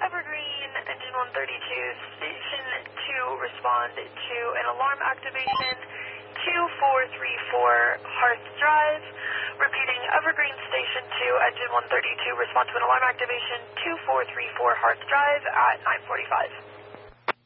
Evergreen, engine 132, station 2, respond to an alarm activation, 2434 Hearth Drive. Repeating, Evergreen Station 2, engine 132, respond to an alarm activation, 2434 Hearth Drive at 9:45.